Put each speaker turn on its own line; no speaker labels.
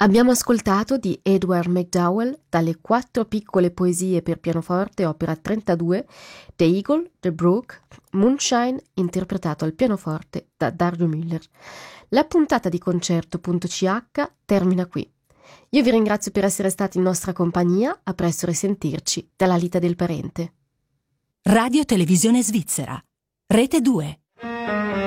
Abbiamo ascoltato di Edward McDowell dalle 4 piccole poesie per pianoforte, opera 32, The Eagle, The Brook, Moonshine, interpretato al pianoforte da Dario Müller. La puntata di Concerto.ch termina qui. Io vi ringrazio per essere stati in nostra compagnia, a presto risentirci dalla Lita del Parente.
Radio Televisione Svizzera, Rete 2.